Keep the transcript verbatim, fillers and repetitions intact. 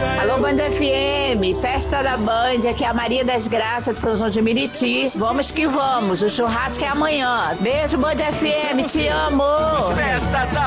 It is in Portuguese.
Alô, Band F M, festa da Band, aqui é a Maria das Graças de São João de Meriti. Vamos que vamos, o churrasco é amanhã. Beijo, Band F M, te amo! Festa da